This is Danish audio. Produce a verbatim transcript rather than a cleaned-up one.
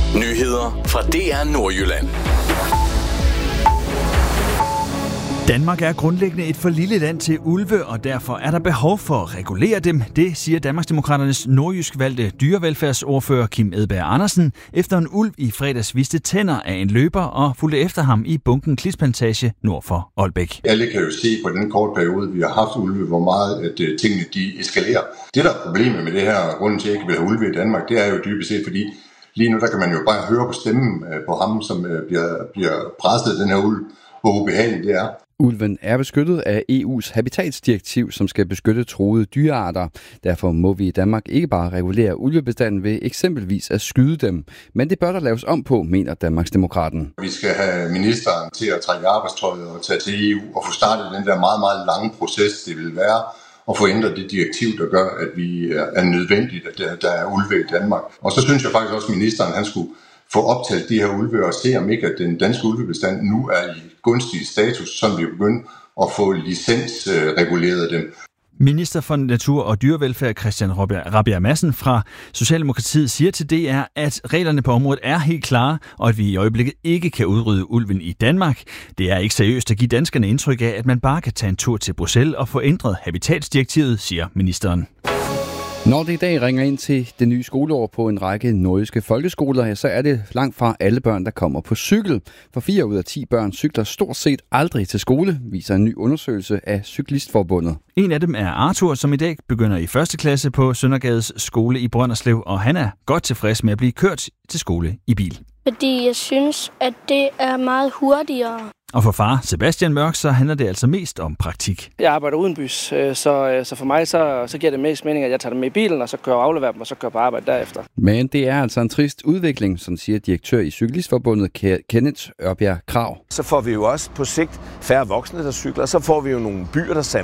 Nyheder fra D R Nordjylland. Danmark er grundlæggende et for lille land til ulve, og derfor er der behov for at regulere dem. Det siger Danmarksdemokraternes nordjysk valgte dyrevelfærdsordfører Kim Edberg Andersen, efter en ulv i fredags viste tænder af en løber og fulgte efter ham i bunken Klisplantage nord for Aalbæk. Alle kan jo se på den korte periode, vi har haft ulve, hvor meget at tingene de eskalerer. Det der er problemet med det her, grunden til at jeg ikke vil have ulve i Danmark, det er jo dybest set, fordi lige nu der kan man jo bare høre på stemmen på ham, som bliver, bliver presset den her ulv, hvor ubehageligt det er. Ulven er beskyttet af E U's habitatsdirektiv, som skal beskytte truede dyrearter. Derfor må vi i Danmark ikke bare regulere ulvebestanden ved eksempelvis at skyde dem. Men det bør der laves om på, mener Danmarksdemokraten. Vi skal have ministeren til at trække arbejdstøjet og tage til E U og få startet den der meget, meget lange proces, det vil være, og få ændret det direktiv, der gør, at vi er nødvendigt, at der er ulve i Danmark. Og så synes jeg faktisk også, at ministeren han skulle få optalt de her ulve og se, om ikke at den danske ulvebestand nu er i gunstig status, så vi begynder at få licensreguleret dem. Minister for Natur og Dyrevelfærd Christian Rabjerg Madsen fra Socialdemokratiet siger til D R, at reglerne på området er helt klare, og at vi i øjeblikket ikke kan udrydde ulven i Danmark. Det er ikke seriøst at give danskerne indtryk af, at man bare kan tage en tur til Bruxelles og få ændret habitatsdirektivet, siger ministeren. Når det i dag ringer ind til det nye skoleår på en række nordjyske folkeskoler, så er det langt fra alle børn, der kommer på cykel. For fire ud af ti børn cykler stort set aldrig til skole, viser en ny undersøgelse af Cyklistforbundet. En af dem er Arthur, som i dag begynder i første klasse på Søndergades skole i Brønderslev, og han er godt tilfreds med at blive kørt til skole i bil. Fordi jeg synes, at det er meget hurtigere. Og for far Sebastian Mørk, så handler det altså mest om praktik. Jeg arbejder udenbys, så, så for mig så, så giver det mest mening, at jeg tager dem med i bilen, og så kører og afleverer dem, og så kører på arbejde derefter. Men det er altså en trist udvikling, som siger direktør i Cyklistforbundet Kenneth Ørbjerg Krag. Så får vi jo også på sigt færre voksne, der cykler, så får vi jo nogle byer, der